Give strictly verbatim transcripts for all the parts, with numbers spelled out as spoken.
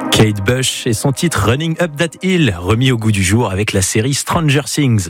Kate Bush et son titre Running Up That Hill, remis au goût du jour avec la série Stranger Things.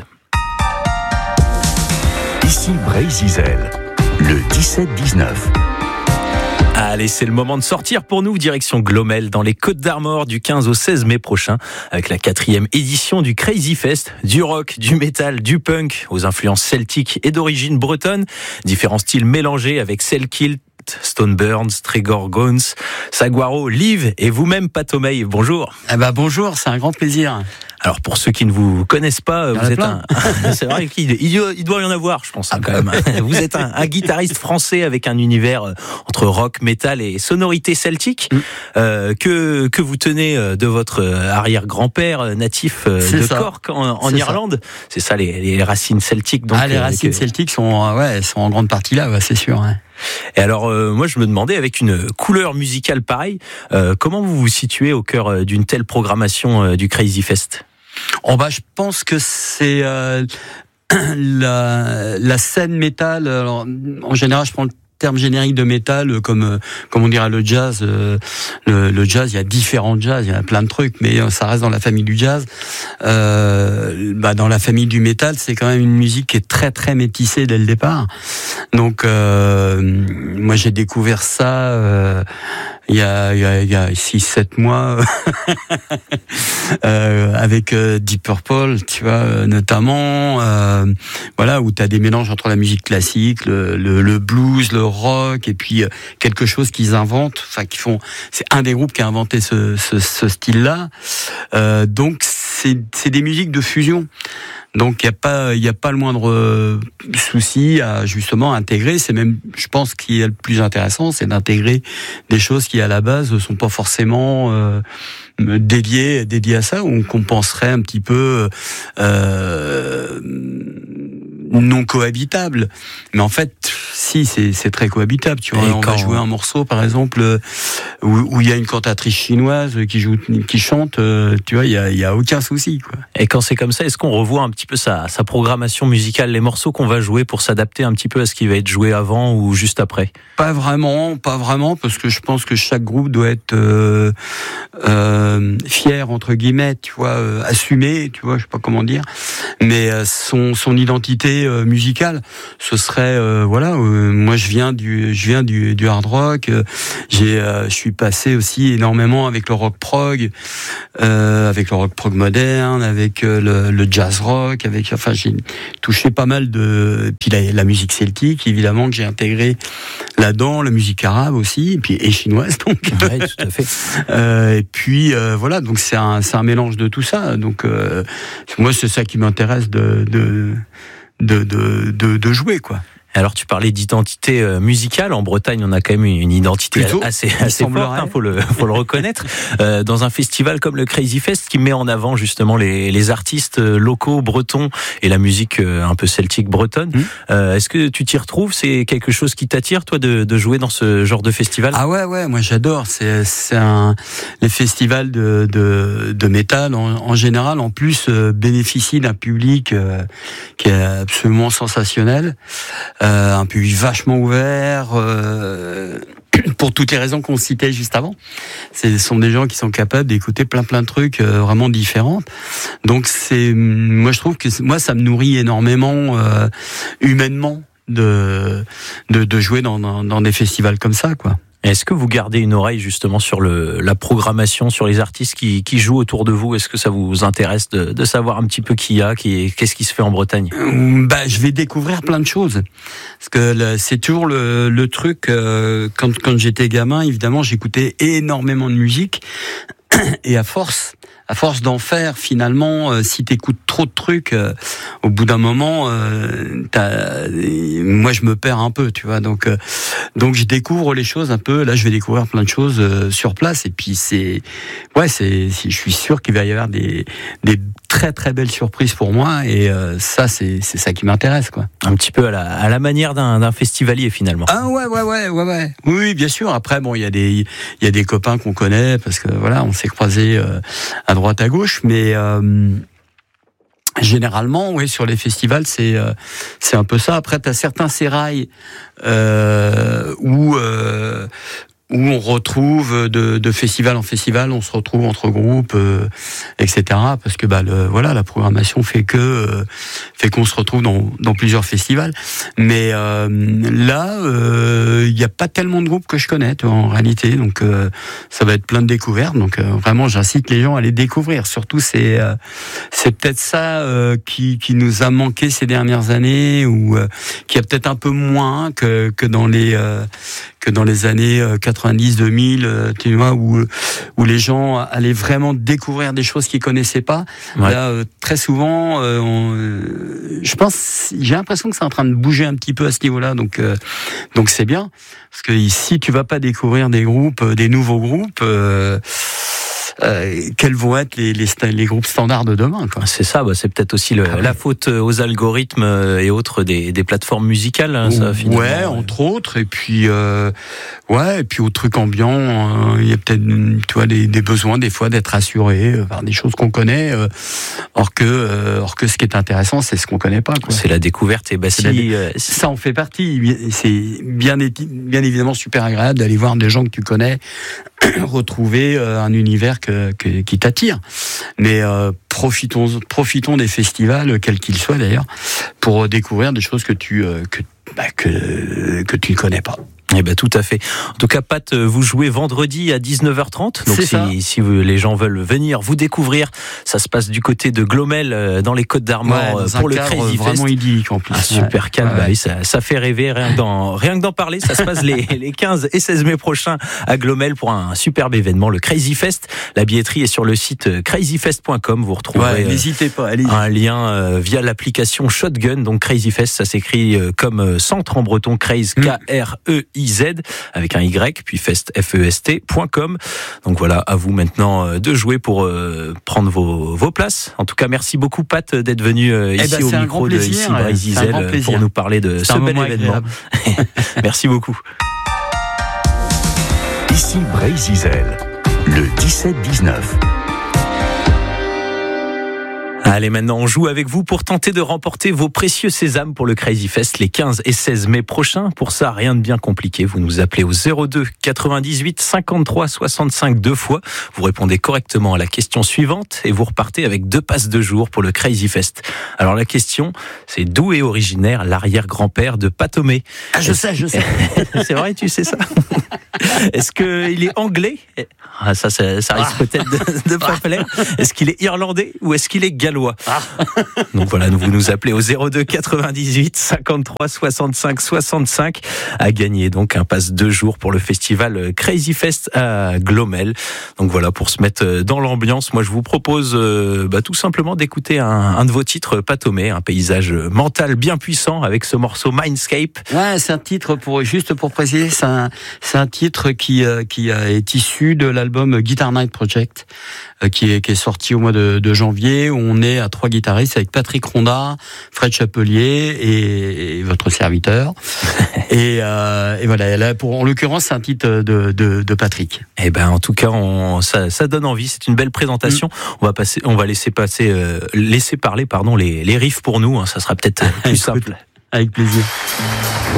Ici Bray-Zizel, le dix-sept dix-neuf. Allez, c'est le moment de sortir pour nous, direction Glomel, dans les Côtes-d'Armor, du quinze au seize mai prochain, avec la quatrième édition du Crazy Fest, du rock, du métal, du punk, aux influences celtiques et d'origine bretonne, différents styles mélangés avec Selkilt, Stoneburns, Trégorgons, Saguaro, Liv et vous-même, Pat O'May. Bonjour. Eh ben bonjour, c'est un grand plaisir. Alors pour ceux qui ne vous connaissent pas, vous êtes plein. un. C'est vrai qu'il il doit y en avoir, je pense, hein, quand même. Vous êtes un, un guitariste français avec un univers entre rock, métal et sonorité celtique mm. euh, que que vous tenez de votre arrière-grand-père natif c'est de ça. Cork en, en Irlande. Ça. C'est ça les, les racines celtiques. Donc, ah, les racines que... celtiques sont ouais sont en grande partie là, ouais, c'est sûr. Ouais. Et alors, euh, moi, je me demandais, avec une couleur musicale pareille, euh, comment vous vous situez au cœur d'une telle programmation euh, du Crazy Fest ? Oh bah, je pense que c'est euh, la, la scène métal. Alors, en général, je prends le terme générique de métal, comme comme on dirait le jazz. Euh, le, le jazz, il y a différents jazz, il y a plein de trucs, mais ça reste dans la famille du jazz. Euh, bah dans la famille du métal, c'est quand même une musique qui est très très métissée dès le départ. Donc, euh, moi, j'ai découvert ça euh, il y a il y a il y a six sept mois euh, avec euh, Deep Purple, tu vois, euh, notamment. Euh, voilà, où t'as des mélanges entre la musique classique, le le, le blues, le rock et puis quelque chose qu'ils inventent, enfin qui font. C'est un des groupes qui a inventé ce, ce, ce style-là. Euh, donc c'est, c'est des musiques de fusion. Donc il y a pas il y a pas le moindre souci à justement intégrer. C'est même, je pense, ce qui est le plus intéressant, c'est d'intégrer des choses qui à la base sont pas forcément euh, dédiées dédiées à ça, ou qu'on penserait un petit peu euh, non cohabitable. Mais en fait, si, c'est, c'est très cohabitable. Tu vois, et on quand... va jouer un morceau, par exemple, où, où il y a une cantatrice chinoise qui joue, qui chante. Tu vois, il y a, il y a aucun souci, quoi. Et quand c'est comme ça, est-ce qu'on revoit un petit peu sa, sa programmation musicale, les morceaux qu'on va jouer, pour s'adapter un petit peu à ce qui va être joué avant ou juste après ? Pas vraiment, pas vraiment, parce que je pense que chaque groupe doit être euh, euh, fier, entre guillemets, tu vois, euh, assumé, tu vois, je sais pas comment dire, mais euh, son son identité euh, musicale, ce serait euh, voilà. Euh, moi, je viens du, je viens du, du hard rock. Euh, j'ai, euh, je suis passé aussi énormément avec le rock prog, euh, avec le rock prog moderne, avec euh, le, le jazz rock, avec, enfin, j'ai touché pas mal de, puis la, la musique celtique, évidemment, que j'ai intégré là-dedans, la musique arabe aussi, et puis et chinoise, donc. Ouais, tout à fait. euh, et puis euh, voilà, donc c'est un, c'est un mélange de tout ça. Donc euh, moi, c'est ça qui m'intéresse de, de, de, de, de, de jouer, quoi. Alors tu parlais d'identité euh, musicale. En Bretagne, on a quand même une identité Plutôt, assez assez forte, hein, faut le faut le reconnaître. Euh, dans un festival comme le Crazy Fest, qui met en avant justement les les artistes locaux bretons et la musique euh, un peu celtique bretonne. Mmh. Euh, est-ce que tu t'y retrouves ? C'est quelque chose qui t'attire, toi, de de jouer dans ce genre de festival ? Ah ouais ouais, moi j'adore. C'est c'est un les festivals de de de métal en, en général, en plus euh, bénéficient d'un public euh, qui est absolument sensationnel. Euh, un public vachement ouvert, euh, pour toutes les raisons qu'on citait juste avant. Ce sont des gens qui sont capables d'écouter plein plein de trucs euh, vraiment différents. Donc c'est, moi je trouve que moi ça me nourrit énormément euh, humainement de, de de jouer dans, dans dans des festivals comme ça, quoi. Est-ce que vous gardez une oreille justement sur le, la programmation, sur les artistes qui, qui jouent autour de vous ? Est-ce que ça vous intéresse de, de savoir un petit peu qui y a, qui, qu'est-ce qui se fait en Bretagne ? Bah, je vais découvrir plein de choses. Parce que le, c'est toujours le, le truc, euh, quand, quand j'étais gamin, évidemment, j'écoutais énormément de musique. Et à force, à force d'en faire, finalement, euh, si t'écoutes trop de trucs, euh, au bout d'un moment, euh, t'as, moi je me perds un peu, tu vois. Donc, euh, donc je découvre les choses un peu. Là, je vais découvrir plein de choses euh, sur place. Et puis c'est, ouais, c'est, je suis sûr qu'il va y avoir des, des très très belles surprises pour moi. Et euh, ça, c'est, c'est ça qui m'intéresse, quoi. Un petit peu à la, à la manière d'un, d'un festivalier finalement. Ah ouais, ouais, ouais, ouais, ouais. Oui, bien sûr. Après, bon, il y a des, il y a des copains qu'on connaît parce que voilà, on s'est croisés euh, à droite à gauche, mais euh, généralement, oui, sur les festivals, c'est euh, c'est un peu ça. Après, t'as certains sérails euh, où euh, où on retrouve de, de festival en festival, on se retrouve entre groupes, euh, et cetera. Parce que bah le, voilà, la programmation fait que euh, fait qu'on se retrouve dans, dans plusieurs festivals. Mais euh, là, il euh, n'y a pas tellement de groupes que je connais, tu vois, en réalité. Donc euh, ça va être plein de découvertes. Donc euh, vraiment, j'incite les gens à les découvrir. Surtout, c'est euh, c'est peut-être ça euh, qui qui nous a manqué ces dernières années, ou euh, qui a peut-être un peu moins que que dans les euh, que dans les années quatre-vingt-dix deux mille, tu vois, où où les gens allaient vraiment découvrir des choses qu'ils connaissaient pas. Ouais. Là, euh, très souvent, euh, on, euh, je pense, j'ai l'impression que c'est en train de bouger un petit peu à ce niveau-là. Donc, euh, donc c'est bien, parce que si tu vas pas découvrir des groupes, des nouveaux groupes. Euh, Euh, quels vont être les, les, les groupes standards de demain, quoi. C'est ça, bah, c'est peut-être aussi le, ah, la faute aux algorithmes et autres des, des plateformes musicales, hein, ça, finalement. Ouais, entre autres, et puis euh, ouais, et puis au truc ambiant, il euh, y a peut-être, tu vois, des, des besoins des fois d'être assuré euh, par des choses qu'on connaît, euh, or que, euh, or que ce qui est intéressant, c'est ce qu'on connaît pas, quoi. C'est la découverte, et bah si, la, euh, ça en fait partie. C'est bien, bien évidemment super agréable d'aller voir des gens que tu connais, retrouver euh, un univers que, que, qui t'attire. Mais euh, profitons, profitons des festivals, quels qu'ils soient d'ailleurs, pour découvrir des choses que tu euh, que, bah, que que tu ne connais pas. Eh ben tout à fait. En tout cas, Pat, vous jouez vendredi à dix-neuf heures trente. Donc si, si vous, les gens veulent venir vous découvrir, ça se passe du côté de Glomel, dans les Côtes-d'Armor, ouais, pour le Crazy Fest. Vraiment idyllique en plus. Un super ouais. calme, ouais. Bah, ça, ça fait rêver. Rien que d'en, rien que d'en parler, ça se passe les, les quinze et seize mai prochains à Glomel pour un superbe événement, le Crazy Fest. La billetterie est sur le site crazy fest point com. Vous retrouverez ouais, n'hésitez pas, allez-y. un lien euh, via l'application Shotgun. Donc Crazy Fest, ça s'écrit euh, comme centre en breton, Crazy, K R E I Z, avec un Y, puis fest, F E S T point com. Donc voilà, à vous maintenant de jouer pour euh, prendre vos, vos places. En tout cas, merci beaucoup, Pat, d'être venu euh, ici eh ben, au micro de ici Brésil pour nous parler de c'est ce bel événement. Merci beaucoup. Ici Brésil, le dix-sept dix-neuf. Allez, maintenant, on joue avec vous pour tenter de remporter vos précieux sésames pour le Crazy Fest les quinze et seize mai prochains. Pour ça, rien de bien compliqué. Vous nous appelez au zéro deux quatre-vingt-dix-huit cinquante-trois soixante-cinq deux fois. Vous répondez correctement à la question suivante et vous repartez avec deux passes de jour pour le Crazy Fest. Alors, la question, c'est d'où est originaire l'arrière-grand-père de Patomé? Ah, je sais, je sais. C'est vrai, tu sais ça? Est-ce qu'il est anglais? Ah, ça, ça, ça risque ah. peut-être de ne pas plaire. Est-ce qu'il est irlandais ou est-ce qu'il est gallois? Ah. Donc voilà, vous nous appelez au zéro deux quatre-vingt-dix-huit cinquante-trois soixante-cinq soixante-cinq à gagner donc un pass deux jours pour le festival Crazy Fest à Glomel. Donc voilà, pour se mettre dans l'ambiance, moi je vous propose euh, bah, tout simplement d'écouter un, un de vos titres, Patomé, un paysage mental bien puissant avec ce morceau Mindscape. Ouais, c'est un titre, pour juste pour préciser, c'est un, c'est un titre qui, euh, qui est issu de l'album Guitar Night Project, euh, qui, est, qui est sorti au mois de, de janvier, où on est à trois guitaristes avec Patrick Ronda, Fred Chapelier et, et votre serviteur. et, euh, et voilà, là, pour, en l'occurrence, c'est un titre de, de, de Patrick. Eh ben, en tout cas, on, ça, ça donne envie. C'est une belle présentation. Mmh. On va passer, on va laisser passer, euh, laisser parler, pardon, les, les riffs pour nous. Hein, ça sera peut-être plus simple. Avec plaisir.